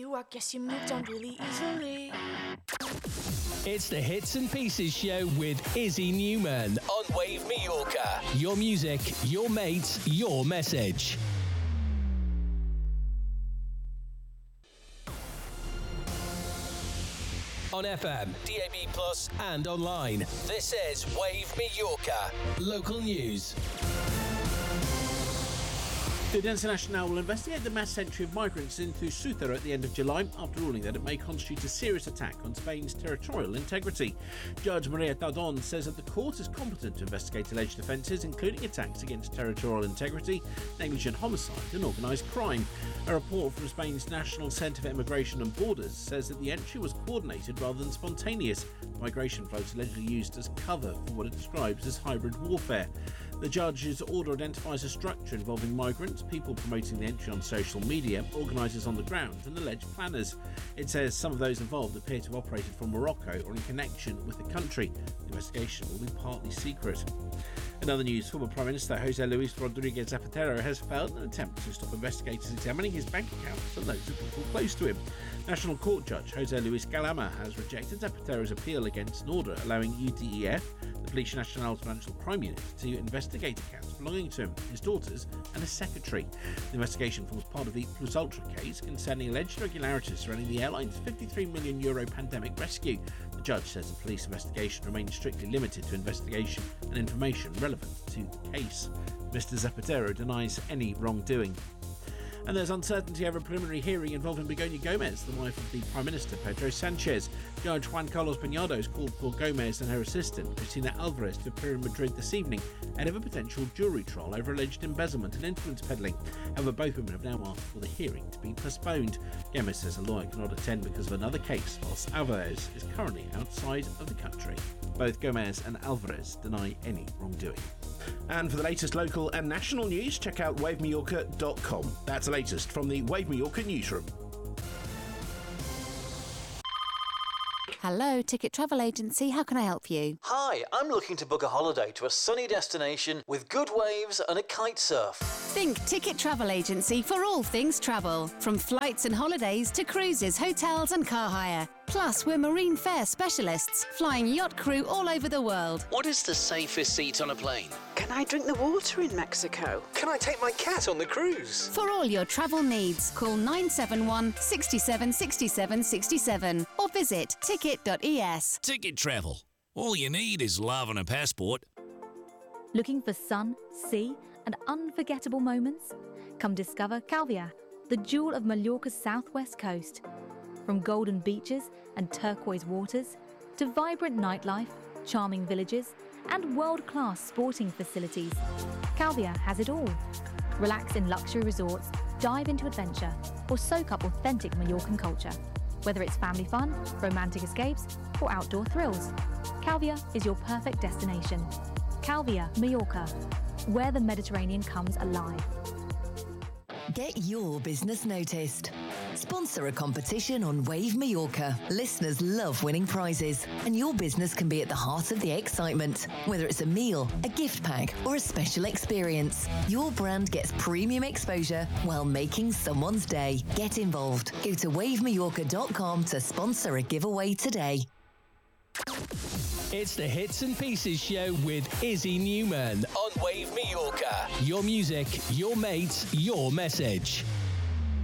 you, I guess you moved on really easily. It's the Hits and Pieces show with Izzy Newman on Wave Mallorca. Your music, your mates, your message. On FM, DAB+, and online. This is Wave Mallorca. Local news. The Audiencia Nacional will investigate the mass entry of migrants into Ceuta at the end of July after ruling that it may constitute a serious attack on Spain's territorial integrity. Judge Maria Tardon says that the court is competent to investigate alleged offences, including attacks against territorial integrity, negligent homicide and organised crime. A report from Spain's National Centre for Immigration and Borders says that the entry was coordinated rather than spontaneous. Migration floats allegedly used as cover for what it describes as hybrid warfare. The judge's order identifies a structure involving migrants, people promoting the entry on social media, organisers on the ground and alleged planners. It says some of those involved appear to have operated from Morocco or in connection with the country. The investigation will be partly secret. In other news, former Prime Minister José Luis Rodríguez Zapatero has failed in an attempt to stop investigators examining his bank accounts and those of people close to him. National Court Judge José Luis Galama has rejected Zapatero's appeal against an order allowing UDEF, the Policia Nacional's financial crime unit, to investigate accounts belonging to him, his daughters and his secretary. The investigation forms part of the Plus Ultra case concerning alleged irregularities surrounding the airline's €53 million pandemic rescue. The judge says the police investigation remains strictly limited to investigation and information relevant to the case. Mr. Zapatero denies any wrongdoing. And there's uncertainty over a preliminary hearing involving Begoña Gómez, the wife of the Prime Minister Pedro Sánchez. Judge Juan Carlos Peñado has called for Gómez and her assistant, Cristina Álvarez, to appear in Madrid this evening ahead of a potential jury trial over alleged embezzlement and influence peddling. However, both women have now asked for the hearing to be postponed. Gómez says a lawyer cannot attend because of another case, whilst Álvarez is currently outside of the country. Both Gómez and Álvarez deny any wrongdoing. And for the latest local and national news, check out wavemallorca.com. That's the latest from the Wave Mallorca newsroom. Hello, Ticket Travel Agency. How can I help you? Hi, I'm looking to book a holiday to a sunny destination with good waves and a kite surf. Think Ticket Travel Agency for all things travel. From flights and holidays to cruises, hotels and car hire. Plus, we're marine fare specialists, flying yacht crew all over the world. What is the safest seat on a plane? Can I drink the water in Mexico? Can I take my cat on the cruise? For all your travel needs, call 971 67 67 67 or visit ticket.es. Ticket Travel. All you need is love and a passport. Looking for sun, sea and unforgettable moments? Come discover Calvia, the jewel of Mallorca's southwest coast. From golden beaches and turquoise waters to vibrant nightlife, charming villages and world-class sporting facilities, Calvia has it all. Relax in luxury resorts, dive into adventure or soak up authentic Mallorcan culture. Whether it's family fun, romantic escapes or outdoor thrills, Calvia is your perfect destination. Calvia, Mallorca, where the Mediterranean comes alive. Get your business noticed. Sponsor a competition on Wave Mallorca. Listeners love winning prizes, and your business can be at the heart of the excitement. Whether it's a meal, a gift pack, or a special experience, your brand gets premium exposure while making someone's day. Get involved. Go to wavemallorca.com to sponsor a giveaway today. It's the Hits and Pieces show with Izzy Newman on Wave Mallorca. Your music, your mates, your message.